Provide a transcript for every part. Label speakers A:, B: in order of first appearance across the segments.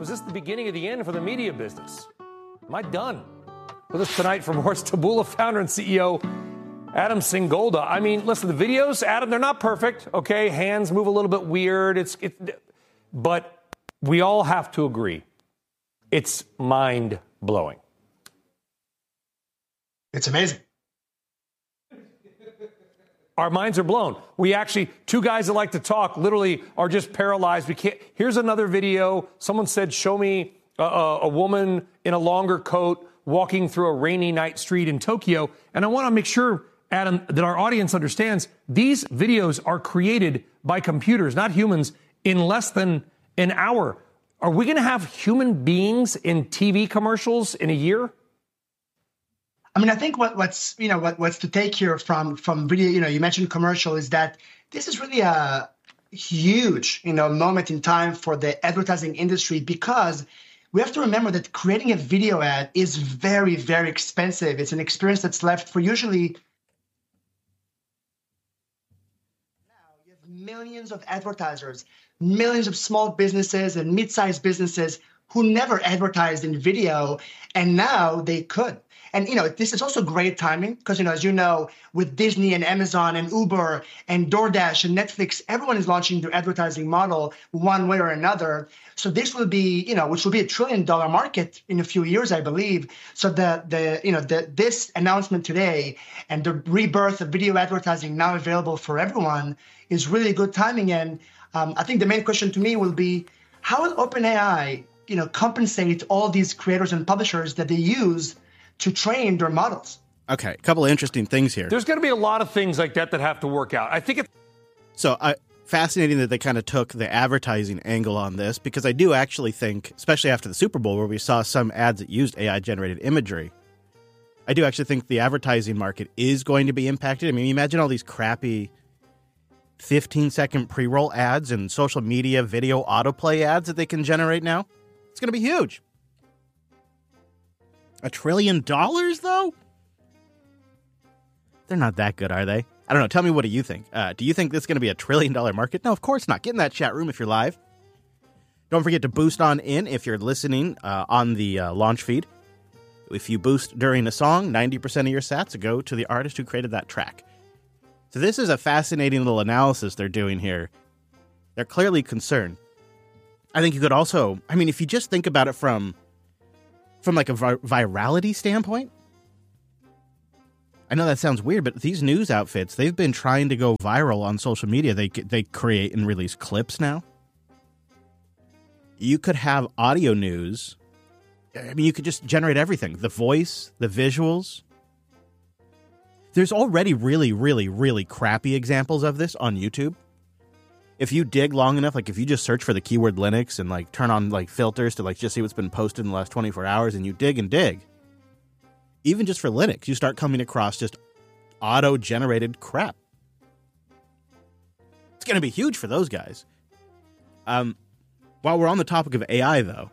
A: Was this the beginning of the end for the media business? Am I done? With us tonight from Horst Taboola, founder and CEO, Adam Singolda. I mean, listen, the videos, Adam, they're not perfect, okay? Hands move a little bit weird. But we all have to agree, it's mind-blowing.
B: It's amazing.
A: Our minds are blown. We actually, two guys that like to talk literally are just paralyzed. We can't. Here's another video. Someone said, show me a woman in a longer coat walking through a rainy night street in Tokyo. And I want to make sure, Adam, that our audience understands these videos are created by computers, not humans, in less than an hour. Are we going to have human beings in TV commercials in a year?
B: I mean, I think what's to take here from video, you mentioned commercial, is that this is really a huge, moment in time for the advertising industry, because we have to remember that creating a video ad is very, very expensive. It's an experience that's left for usually. Now you have millions of advertisers, millions of small businesses and mid-sized businesses who never advertised in video, and now they could. And, this is also great timing because, as you know, with Disney and Amazon and Uber and DoorDash and Netflix, everyone is launching their advertising model one way or another. So this will be, which will be $1 trillion market in a few years, I believe. So this announcement today and the rebirth of video advertising now available for everyone is really good timing. And I think the main question to me will be, how will OpenAI, compensate all these creators and publishers that they use to train their models?
C: Okay, a couple of interesting things here.
A: There's going to be a lot of things like that have to work out. I think it's...
C: So, fascinating that they kind of took the advertising angle on this, because I do actually think, especially after the Super Bowl where we saw some ads that used AI-generated imagery, I do actually think the advertising market is going to be impacted. I mean, imagine all these crappy 15-second pre-roll ads and social media video autoplay ads that they can generate now. It's going to be huge. $1 trillion, though? They're not that good, are they? I don't know. Tell me, what do you think? Do you think this is going to be $1 trillion market? No, of course not. Get in that chat room if you're live. Don't forget to boost on in if you're listening on the launch feed. If you boost during a song, 90% of your sats go to the artist who created that track. So this is a fascinating little analysis they're doing here. They're clearly concerned. I think you could also, if you just think about it from like a virality standpoint, I know that sounds weird, but these news outfits, they've been trying to go viral on social media. They create and release clips now. You could have audio news. You could just generate everything. The voice, the visuals. There's already really, really, really crappy examples of this on YouTube. If you dig long enough, like if you just search for the keyword Linux and turn on filters to just see what's been posted in the last 24 hours, and you dig and dig, even just for Linux, you start coming across just auto-generated crap. It's going to be huge for those guys. While we're on the topic of AI, though,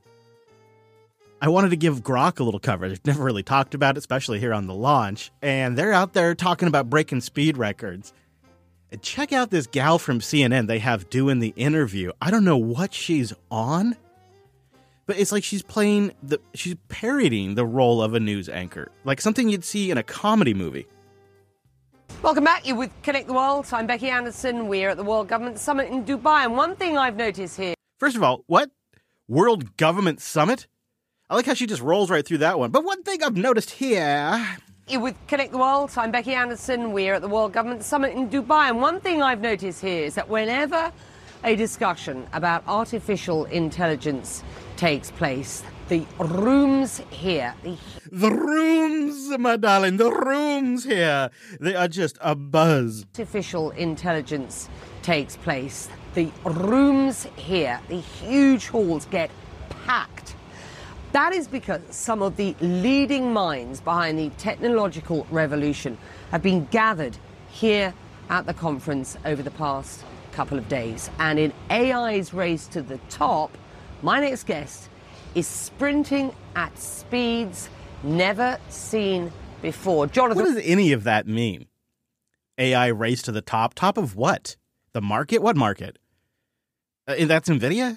C: I wanted to give Grok a little coverage. I've never really talked about it, especially here on the launch. And they're out there talking about breaking speed records. And check out this gal from CNN they have doing the interview. I don't know what she's on, but it's like she's parodying the role of a news anchor, like something you'd see in a comedy movie.
D: Welcome back. You're with Connect the World. I'm Becky Anderson. We're at the World Government Summit in Dubai. And one thing I've noticed here...
C: First of all, what? World Government Summit? I like how she just rolls right through that one. But one thing I've noticed here...
D: You're with Connect the World. I'm Becky Anderson. We're at the World Government Summit in Dubai. And one thing I've noticed here is that whenever a discussion about artificial intelligence takes place, the rooms here...
C: The rooms, my darling, the rooms here, they are just abuzz.
D: Artificial intelligence takes place. The rooms here, the huge halls, get packed. That is because some of the leading minds behind the technological revolution have been gathered here at the conference over the past couple of days. And in AI's race to the top, my next guest is sprinting at speeds never seen before. Jonathan,
C: what does any of that mean? AI race to the top? Top of what? The market? What market? That's NVIDIA?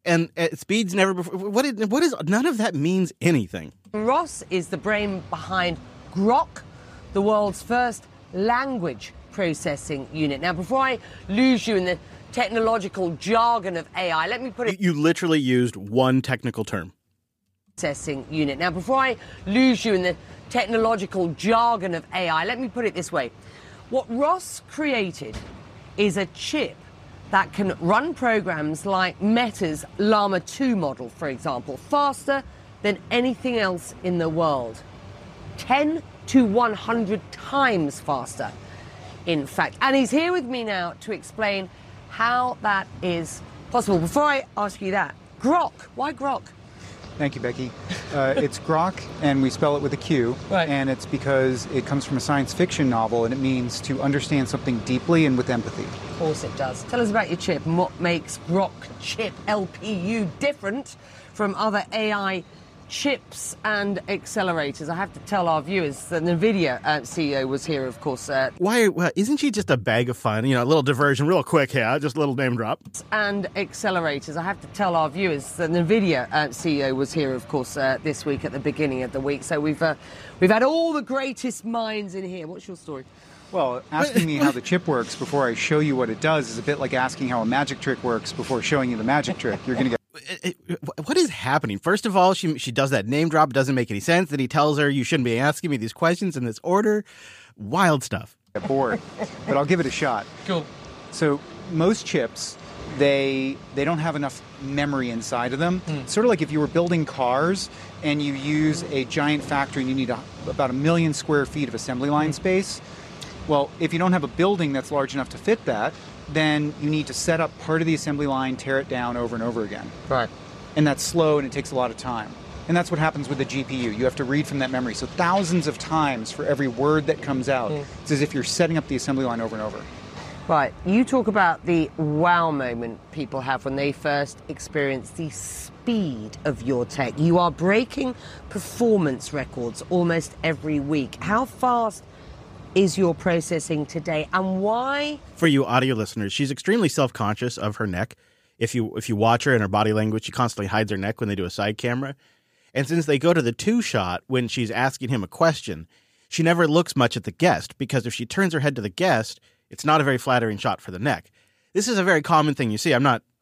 C: and at speeds never before. What is none of that means anything.
D: Ross is the brain behind Grok, the world's first language processing unit. Now, before I lose you in the technological jargon of AI, let me put it...
C: You literally used one technical term.
D: Processing unit. Now, before I lose you in the technological jargon of AI, let me put it this way. What Ross created is a chip that can run programs like Meta's Llama 2 model, for example, faster than anything else in the world. 10 to 100 times faster, in fact. And he's here with me now to explain how that is possible. Before I ask you that, Grok, why Grok?
E: Thank you, Becky. It's Grok, and we spell it with a Q.
D: Right.
E: And it's because it comes from a science fiction novel, and it means to understand something deeply and with empathy.
D: Of course it does. Tell us about your chip and what makes Grok Chip LPU different from other AI chips and accelerators. I have to tell our viewers that NVIDIA CEO was here, of course.
C: Why? Well, isn't she just a bag of fun? You know, a little diversion real quick here, just a little name drop.
D: And accelerators. I have to tell our viewers that NVIDIA CEO was here, of course, this week at the beginning of the week. So we've had all the greatest minds in here. What's your story?
E: Well, asking me how the chip works before I show you what it does is a bit like asking how a magic trick works before showing you the magic trick. You're going to get...
C: What is happening? First of all, she does that name drop. It doesn't make any sense. Then he tells her, you shouldn't be asking me these questions in this order. Wild stuff.
E: bored, but I'll give it a shot.
A: Cool.
E: So most chips, they don't have enough memory inside of them. Sort of like if you were building cars and you use a giant factory and you need about 1 million square feet of assembly line space. Well, if you don't have a building that's large enough to fit that, then you need to set up part of the assembly line, tear it down over and over again.
A: Right.
E: And that's slow and it takes a lot of time. And that's what happens with the GPU. You have to read from that memory. So thousands of times for every word that comes out. It's as if you're setting up the assembly line over and over.
D: Right, you talk about the wow moment people have when they first experience the speed of your tech. You are breaking performance records almost every week. How fast is your processing today, and why? For
C: you audio listeners, she's extremely self-conscious of her neck. If you watch her in her body language, she constantly hides her neck when they do a side camera. And since they go to the two shot when she's asking him a question, she never looks much at the guest, because if she turns her head to the guest, it's not a very flattering shot for the neck. This is a very common thing you see.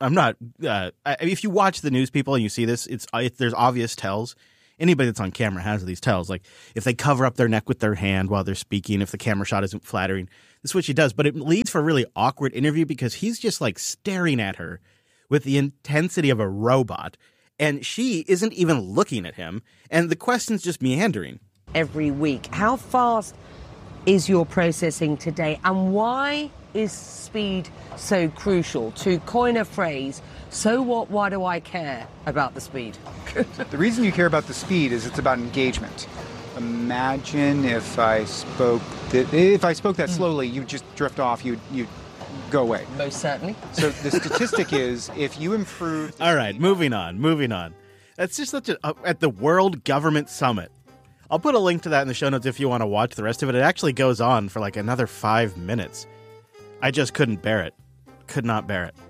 C: If you watch the news people and you see this, there's obvious tells. Anybody that's on camera has these tells. Like if they cover up their neck with their hand while they're speaking, if the camera shot isn't flattering, this is what she does. But it leads for a really awkward interview because he's just like staring at her with the intensity of a robot. And she isn't even looking at him. And the question's just meandering.
D: Every week. How fast is your processing today? And why is speed so crucial? To coin a phrase, so what, why do I care about the speed?
E: The reason you care about the speed is it's about engagement. Imagine if I spoke that slowly, you'd just drift off, you'd go away.
D: Most certainly.
E: So the statistic is if you improve...
C: All right, moving on. That's just such at the World Government Summit. I'll put a link to that in the show notes if you want to watch the rest of it. It actually goes on for like another 5 minutes. I just couldn't bear it. Could not bear it.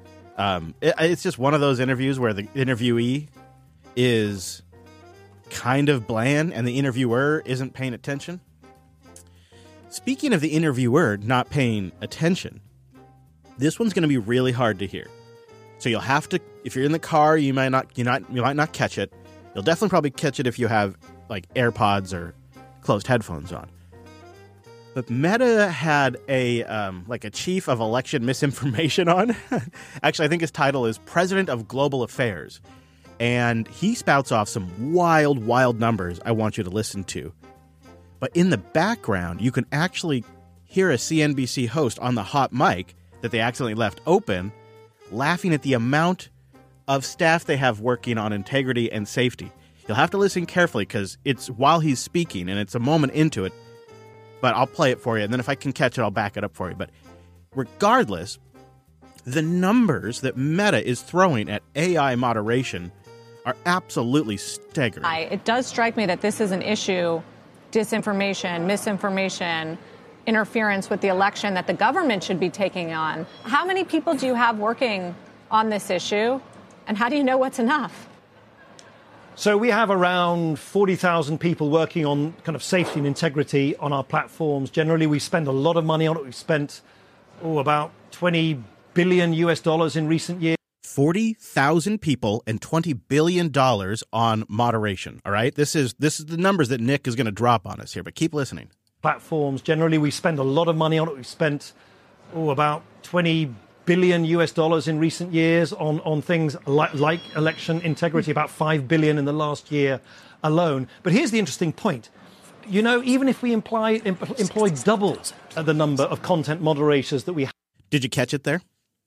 C: It's just one of those interviews where the interviewee is kind of bland and the interviewer isn't paying attention. Speaking of the interviewer not paying attention, this one's going to be really hard to hear. So you'll have to, if you're in the car, you might not catch it. You'll definitely probably catch it if you have like AirPods or closed headphones on. But Meta had a chief of election misinformation on. Actually, I think his title is President of Global Affairs. And he spouts off some wild, wild numbers I want you to listen to. But in the background, you can actually hear a CNBC host on the hot mic that they accidentally left open, laughing at the amount of staff they have working on integrity and safety. You'll have to listen carefully because it's while he's speaking and it's a moment into it. But I'll play it for you, and then if I can catch it, I'll back it up for you. But regardless, the numbers that Meta is throwing at AI moderation are absolutely staggering.
F: It does strike me that this is an issue, disinformation, misinformation, interference with the election that the government should be taking on. How many people do you have working on this issue? And how do you know what's enough?
G: So we have around 40,000 people working on kind of safety and integrity on our platforms. Generally, we spend a lot of money on it. We've spent about $20 billion in recent years.
C: 40,000 people and $20 billion on moderation. All right. This is the numbers that Nick is going to drop on us here, but keep listening.
G: Platforms. Generally, we spend a lot of money on it. We've spent about $20 billion in recent years on things like election integrity, about $5 billion in the last year alone. But here's the interesting point. You know, even if we employ double the number of content moderators that we have.
C: Did you catch it there?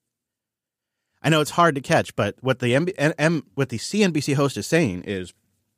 C: I know it's hard to catch, but what the CNBC host is saying is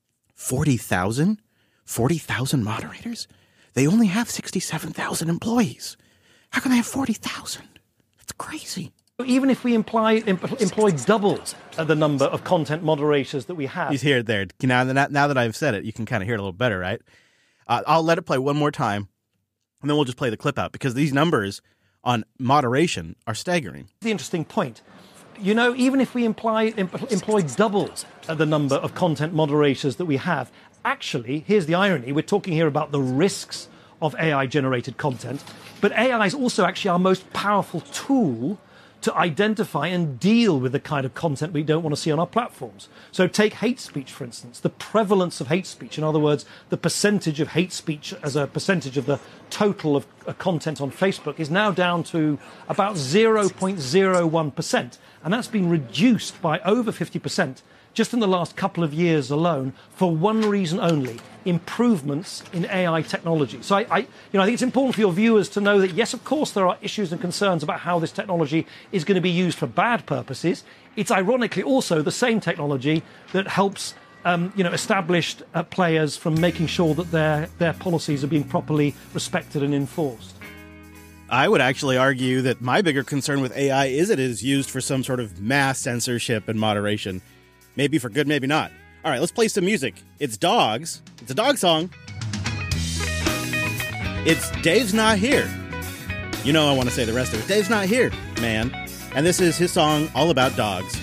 C: 40,000 moderators? They only have 67,000 employees. How can they have 40,000? That's crazy.
G: Even if we employ double the number of content moderators that we have.
C: You hear it there. Now that I've said it, you can kind of hear it a little better, right? I'll let it play one more time, and then we'll just play the clip out, because these numbers on moderation are staggering.
G: The interesting point. You know, even if we employ double the number of content moderators that we have, actually, here's the irony. We're talking here about the risks of AI-generated content, but AI is also actually our most powerful tool to identify and deal with the kind of content we don't want to see on our platforms. So take hate speech, for instance. The prevalence of hate speech, in other words, the percentage of hate speech as a percentage of the total of content on Facebook, is now down to about 0.01%. And that's been reduced by over 50% just in the last couple of years alone, for one reason only: improvements in AI technology. So I think it's important for your viewers to know that, yes, of course, there are issues and concerns about how this technology is going to be used for bad purposes. It's ironically also the same technology that helps established players from making sure that their policies are being properly respected and enforced.
C: I would actually argue that my bigger concern with AI is it is used for some sort of mass censorship and moderation. Maybe for good, maybe not. All right, let's play some music. It's Dogs. It's a dog song. It's Dave's Not Here. You know I want to say the rest of it. Dave's not here, man. And this is his song all about dogs.